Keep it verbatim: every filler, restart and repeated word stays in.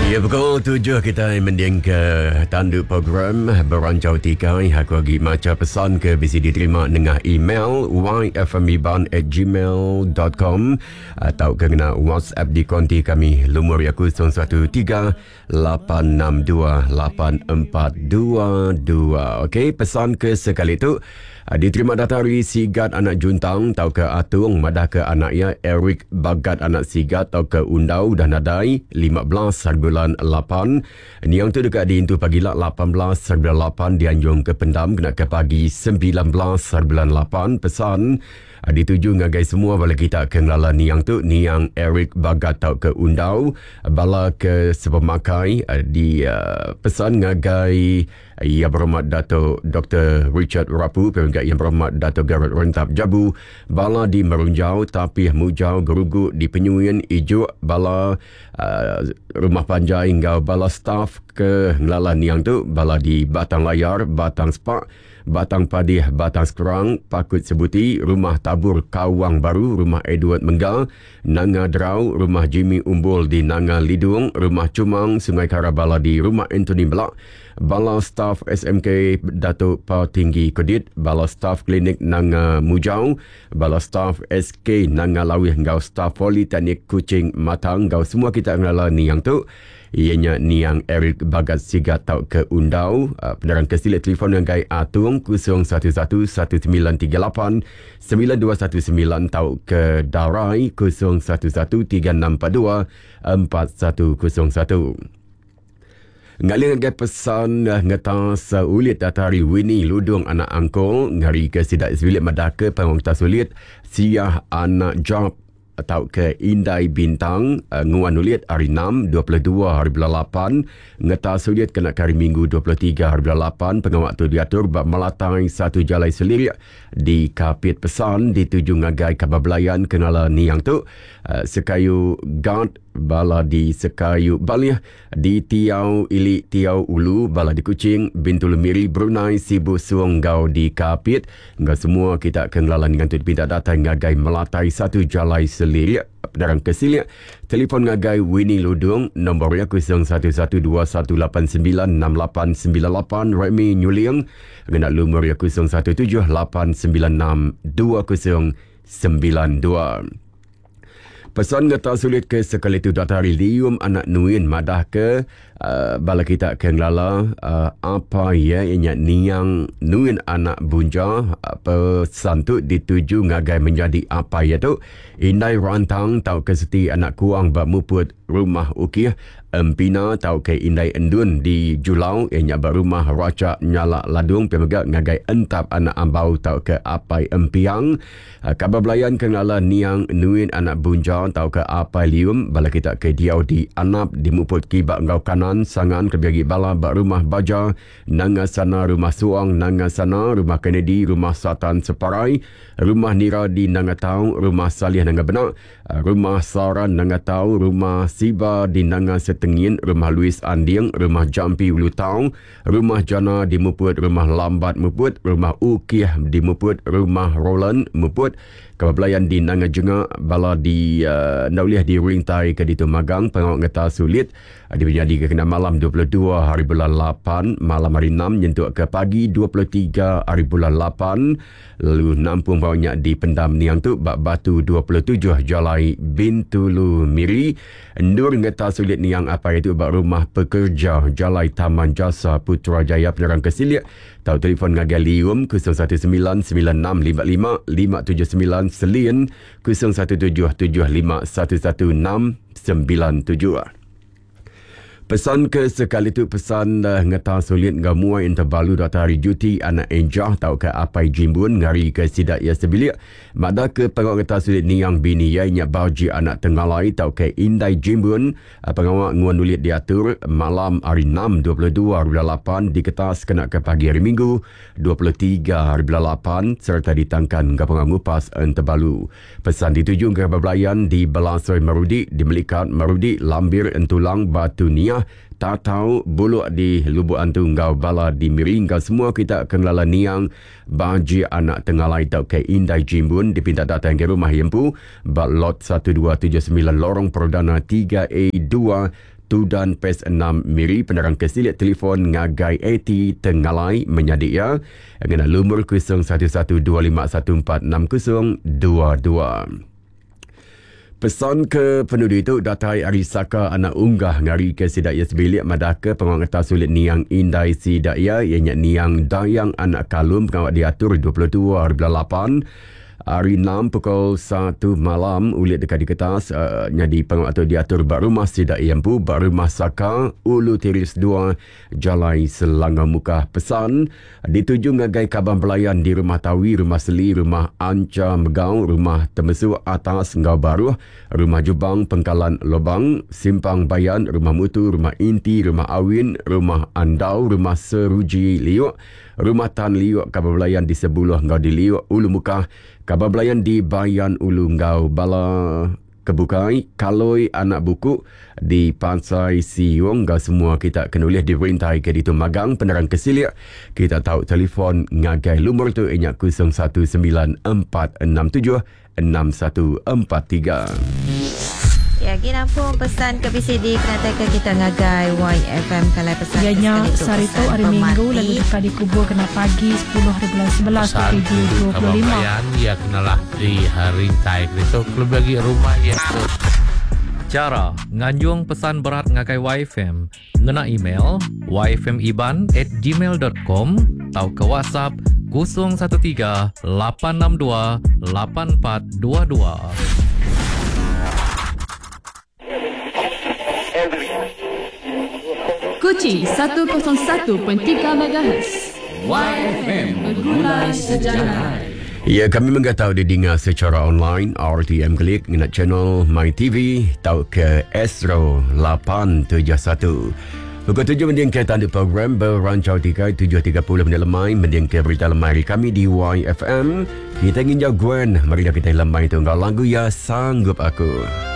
Ya, pukul tujuh kita mending ke tanduk program Berancau Tikai. Aku lagi macam pesan ke bisa diterima dengan email y f m iban at gmail dot com atau kena WhatsApp di konti kami lumur aku kosong satu tiga lapan enam dua lapan empat dua dua. Okey, pesan ke sekali tu diterima datari Sigat anak Juntang tau ke Atung madah ke anaknya Eric Bagat anak Sigat tau ke Undau dan Nadai lima belas hari bulan lapan. Ni yang tu dekat di Intu Pagilak lapan belas hari bulan lapan, dianjung ke Pendam kena ke pagi sembilan belas hari bulan lapan. Pesan dituju ngagai semua bala kita ke ngelala ni yang tu ni yang Eric Bagat tau ke Undau bala ke sepemakai di uh, pesan ngagai Yang Berhormat Dato' Doktor Richard Rapu, peringkat Yang Berhormat Dato' Garrett Rentap Jabu, bala di Merunjau, Tapih Mujau, Gerugut di Penyuin, Ijuk, bala uh, Rumah Panjai hingga bala staf ke ngelalan yang tu, bala di Batang Layar, Batang Sepak, Batang Padih, Batang Sekerang, Pakut Sebuti, Rumah Tabur Kawang Baru, Rumah Edward Menggal, Nanga Drau, Rumah Jimmy Umbul di Nanga Lidung, Rumah Cumang, Sungai Karabala di Rumah Anthony Belak, bala staf S M K Datuk Pau Tinggi Kodit, bala staf klinik Nanga Mujau, bala staf S K Nanga Lawih, ngau staf Politeknik Kuching Matang, ngau semua kita ngelala ni yang tu. Ianya ni yang Eric Bagat Sigat tau ke Undau. Uh, penerangan kesilit telefon yang gai Atung kosong satu satu satu sembilan tiga lapan sembilan dua satu sembilan tau ke Darai kosong satu satu tiga enam empat dua empat satu kosong satu. Ngalir ngagai pesan uh, ngetas uh, ulit datari Winnie Ludung anak angkol ngari ke sidak isbilik madaka pengongta sulit siah anak job atau ke Indai Bintang uh, nguan ulit hari enam dua puluh dua hari bulan lapan ngetas ulit kena hari Minggu dua puluh tiga hari bulan lapan. Pengawak tu diatur bab melatai satu jalai selirik di Kapit Pesan dituju ngagai Kababelayan kenala ni yang tu uh, Sekayu Guard bala di Sekayu Balih di Tiau Ili Tiau Ulu bala di Kuching Bintulu Miri Brunei Sibu Suanggau di Kapit. Enggak semua kita akan lalan dengan tu dipinta datang ngagai melatai satu jalai selirik dalam kesilik. Telefon ngagai Winnie Ludung nombornya kosong satu satu dua satu lapan sembilan enam lapan sembilan lapan. Remy Nyuliang ngena lumur ya kosong satu tujuh lapan sembilan enam dua kosong sembilan dua. Pesan ngata sulit ke sekali tu datari lium anak nuin madah ke uh, bala kita ke ngelala uh, apa ya ianya niang nuin anak bunja uh, pesan tu dituju ngagai menjadi apa ya tu indai rantang tau ke seti anak kuang bak muput rumah ukih Empina tau ke Indai Endun di Julau ianya berumah Raca Nyala Ladung pemegak ngagai entap anak ambau tau ke Apai Empiang. uh, Kabar belayan kenala niang nuin anak bunja tau ke Apai Lium bala kita ke Diau di Anap di muput kibak ngau kanan sangan kebiagi bala bak rumah Baja Nanga Sana rumah Suang Nanga Sana rumah Kennedy rumah Satan Separai rumah Nira di Nanga Tau rumah Salih Nanga Benak uh, rumah Saran Nanga Tau rumah Siba di Nanga Tengin, rumah Louis Anding, rumah Jampi Ulu Tau, rumah Jana di Muput, rumah Lambat Muput, rumah Ukih di Muput, rumah Roland Muput, Kababelayan di Nanga Jenga, bala di uh, Nauliah di Ringtai ke Ditu Magang, pengawak ngeta sulit, uh, dipenyadi ke kena malam dua puluh dua hari bulan lapan, malam hari enam, nyentuk ke pagi dua puluh tiga hari bulan lapan, lalu nampung bawanya di Pendam Niang tu, Bak Batu dua puluh tujuh Jalai Bintulu Miri, Nur ngeta sulit Niang apa itu bak rumah pekerja Jalai Taman Jasa Putrajaya penerang kesilik, tau telefon ngagalium kosong satu sembilan sembilan enam lima lima lima tujuh sembilan Selin kosong satu tujuh tujuh lima satu satu enam sembilan tujuh. Pesan ke sekali tu pesan uh, ngeta sulit ngamuai interbalu datari juti anak enjah tau ke Apai Jimbun ngari ke sidak ya sebilik mada ke pengawak ngeta sulit ni yang bini ianya bauji anak Tenggalai tau ke Indai Jimbun. uh, pengawak nguan ulit diatur malam hari enam dua puluh dua hari lapan diketas kena ke pagi hari Minggu dua puluh tiga hari lapan serta ditangkan ke pengawak ngupas interbalu. Pesan dituju ke Bebelayan di Belasoi Marudi di Melikat Marudi Lambir Entulang Batu Niah Tatau Buluk di Lubuk Antu Ngau Bala di Miringga. Semua kita akan lala niang baji anak Tenggalai tau ke Indai Jimbun dipinta datang ke rumah Yempu bak lot satu dua tujuh sembilan lorong Perdana tiga A dua Tudan Pes enam Miri penerang kesilit telefon ngagai A T Tengalai menyadik ya ngena lumur kosong satu satu dua lima satu empat enam kosong dua dua. Pesan ke penudu itu datai Arisaka anak unggah ngari ke sidaya sebilik madaka pengawal sulit niang indai sidaya ianya niang dayang anak kalum pengawal diatur dua puluh dua lapan hari enam pukul satu malam ulit dekat di kertas uh, nyadi pengawal atau diatur bak rumah sidaya empu bak rumah Saka Ulu Tiris dua Jalai Selangor Muka. Pesan dituju ngagai kaban pelayan di rumah Tawi, rumah Seli, rumah Anca Megau, rumah Temesu Atas Ngau Baru, rumah Jubang Pengkalan Lobang, Simpang Bayan, rumah Mutu, rumah Inti, rumah Awin, rumah Andau, rumah Seruji Liuk, rumah Tan Liuk kaban pelayan di Sebuluh Ngau di Liuk Ulu Muka, kaban pelayan di Bayan Ulu Ngau Bala Kebukai, Kaloi Anak Buku di Pansai Siung. Gak semua kita kenulis diperintai ke ditu magang penerang kesilik. Kita tahu telefon ngagai lumur tu inyak kosong satu sembilan empat enam tujuh enam satu empat tiga. Ya, kita pun pesan ke B C D kena ke kita ngagai Y F M kalau pesan. Ianya Sarito hari Minggu lalu dekat dikubur kena pagi sepuluh hari bulan sebelas tujuh dua puluh lima. Ya kenalah di hari taik itu klub bagi rumah ya. Cara nganjung pesan berat ngagai Y F M ngena email y f m iban at gmail dot com atau ke WhatsApp kosong satu tiga lapan enam dua lapan empat dua dua. Kochi seratus satu perpuluhan tiga megahertz Y F M Bergulai Sejahtera. Ya, kami mengatakan didengar secara online R T M Klik dengan channel My T V tahu ke Astro lapan tujuh satu. Pukul tujuh mendiang ke tanda program berancau tiga tujuh tiga puluh menit lemai mendiang ke berita lemai kami di Y F M. Kita ingin jauh Gwen, mari kita lemai tunggal lagu ya sanggup aku.